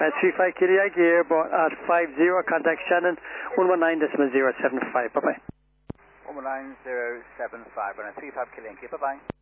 35 Kilo Yankee Airborne at 50, contact Shannon, 119.075, bye-bye. 119.075, running 35 Kilo Yankee, bye-bye.